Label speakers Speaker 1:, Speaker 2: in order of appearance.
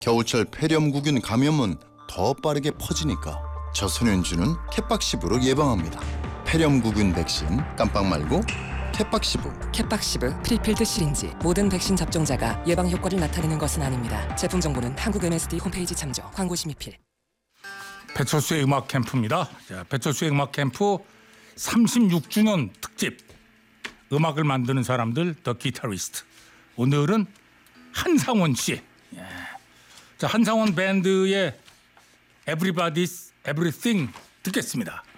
Speaker 1: 겨울철 폐렴구균 감염은 더 빠르게 퍼지니까 저소년주는 캣박시브로 예방합니다. 폐렴구균 백신 깜빡 말고 캣박시브.
Speaker 2: 캣박시브 프리필드 시린지. 모든 백신 접종자가 예방 효과를 나타내는 것은 아닙니다. 제품 정보는 한국 MSD 홈페이지 참조. 광고 심의필.
Speaker 3: 배철수의 음악 캠프입니다. 자, 배철수의 음악 캠프 36주년 특집. 음악을 만드는 사람들 더 기타리스트. 오늘은 한상원 씨. 예. 자, 한상원 밴드의 Everybody's Everything 듣겠습니다.